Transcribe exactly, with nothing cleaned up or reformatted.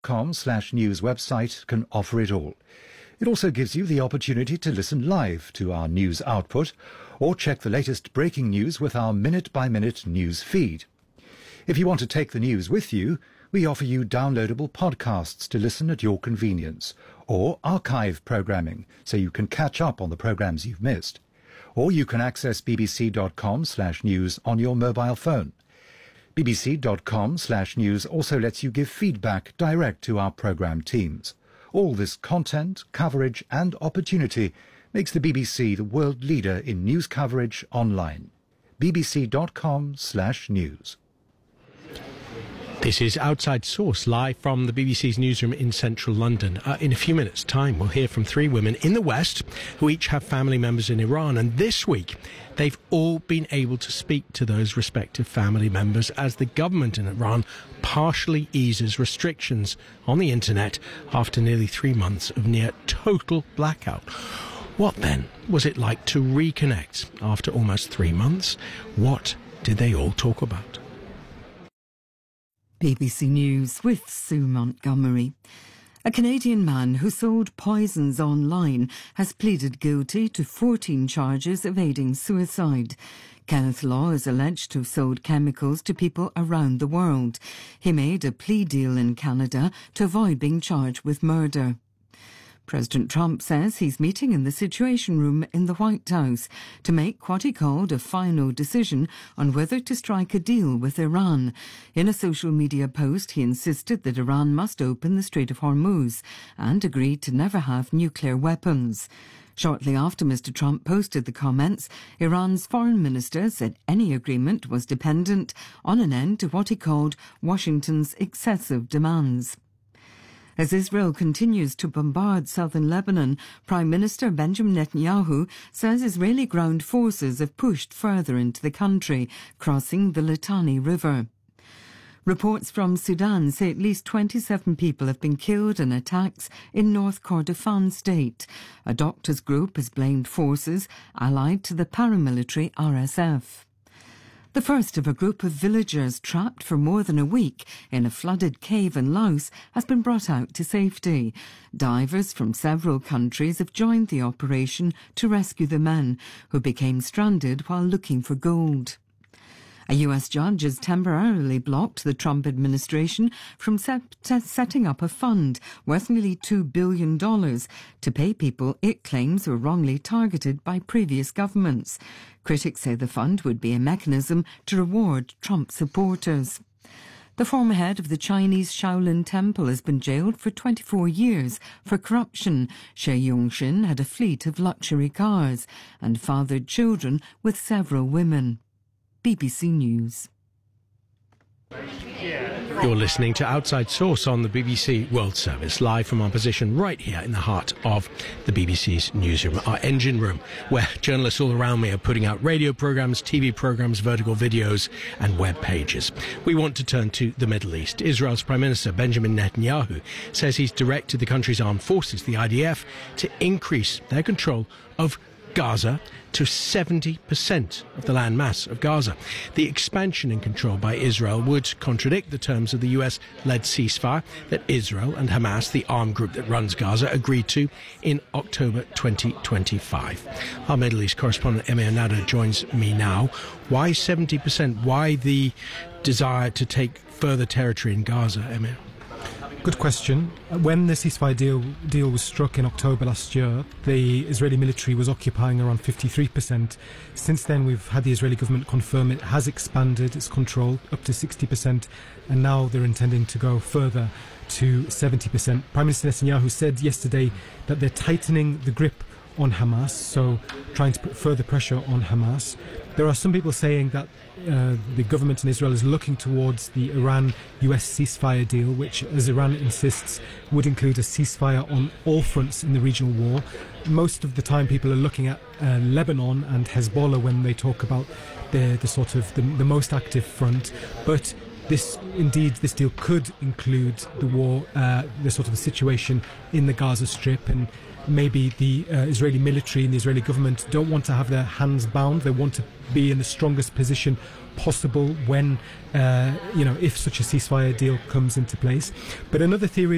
com slash news website can offer it all. It also gives you the opportunity to listen live to our news output or check the latest breaking news with our minute-by-minute news feed. If you want to take the news with you, we offer you downloadable podcasts to listen at your convenience, or archive programming so you can catch up on the programs you've missed. Or you can access bbc.com slash news on your mobile phone. bbc.com slash news also lets you give feedback direct to our programme teams. All this content, coverage and opportunity makes the B B C the world leader in news coverage online. bbc.com slash news. This is Outside Source, live from the B B C's newsroom in central London. Uh, in a few minutes' time, we'll hear from three women in the West who each have family members in Iran. And this week, they've all been able to speak to those respective family members as the government in Iran partially eases restrictions on the internet after nearly three months of near total blackout. What then was it like to reconnect after almost three months? What did they all talk about? B B C News with Sue Montgomery. A Canadian man who sold poisons online has pleaded guilty to fourteen charges of aiding suicide. Kenneth Law is alleged to have sold chemicals to people around the world. He made a plea deal in Canada to avoid being charged with murder. President Trump says he's meeting in the Situation Room in the White House to make what he called a final decision on whether to strike a deal with Iran. In a social media post, he insisted that Iran must open the Strait of Hormuz and agreed to never have nuclear weapons. Shortly after Mister Trump posted the comments, Iran's foreign minister said any agreement was dependent on an end to what he called Washington's excessive demands. As Israel continues to bombard southern Lebanon, Prime Minister Benjamin Netanyahu says Israeli ground forces have pushed further into the country, crossing the Litani River. Reports from Sudan say at least twenty-seven people have been killed in attacks in North Kordofan state. A doctors' group has blamed forces allied to the paramilitary R S F. The first of a group of villagers trapped for more than a week in a flooded cave in Laos has been brought out to safety. Divers from several countries have joined the operation to rescue the men who became stranded while looking for gold. A U S judge has temporarily blocked the Trump administration from set, setting up a fund worth nearly two billion dollars to pay people it claims were wrongly targeted by previous governments. Critics say the fund would be a mechanism to reward Trump supporters. The former head of the Chinese Shaolin Temple has been jailed for twenty-four years for corruption. She Yongxin had a fleet of luxury cars and fathered children with several women. B B C News. You're listening to Outside Source on the B B C World Service, live from our position right here in the heart of the B B C's newsroom, our engine room, where journalists all around me are putting out radio programmes, T V programmes, vertical videos and web pages. We want to turn to the Middle East. Israel's Prime Minister Benjamin Netanyahu says he's directed the country's armed forces, the I D F, to increase their control of Gaza to seventy percent of the land mass of Gaza. The expansion in control by Israel would contradict the terms of the U S-led ceasefire that Israel and Hamas, the armed group that runs Gaza, agreed to in October twenty twenty-five. Our Middle East correspondent Emir Nader joins me now. Why seventy percent? Why the desire to take further territory in Gaza, Emir? Good question. When the ceasefire deal deal was struck in October last year, the Israeli military was occupying around fifty-three percent. Since then, we've had the Israeli government confirm it has expanded its control up to sixty percent, and now they're intending to go further to seventy percent. Prime Minister Netanyahu said yesterday that they're tightening the grip on Hamas, so trying to put further pressure on Hamas. There are some people saying that uh, the government in Israel is looking towards the Iran-U S ceasefire deal, which, as Iran insists, would include a ceasefire on all fronts in the regional war. Most of the time people are looking at uh, Lebanon and Hezbollah when they talk about the, the sort of the, the most active front, but This, indeed, this deal could include the war, uh, the sort of the situation in the Gaza Strip, and maybe the uh, Israeli military and the Israeli government don't want to have their hands bound. They want to be in the strongest position possible when, uh, you know, if such a ceasefire deal comes into place. But another theory